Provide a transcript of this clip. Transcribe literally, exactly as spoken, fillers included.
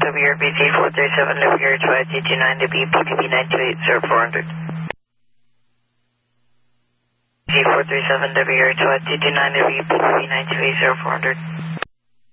W R B G four three seven, W R H Y T two nine, W P P B nine two eight, zero four hundred. G four three seven, W R H Y T two nine, W P P B nine two eight, zero four hundred.